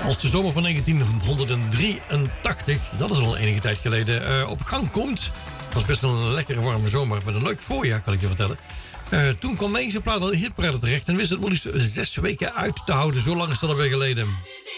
Als de zomer van 1983, dat is al enige tijd geleden, op gang komt. Het was best wel een lekkere warme zomer met een leuk voorjaar, kan ik je vertellen. Toen kwam deze plaat al in de hitparade terecht en wist het maar liefst 6 weken uit te houden. Zo lang is dat alweer geleden.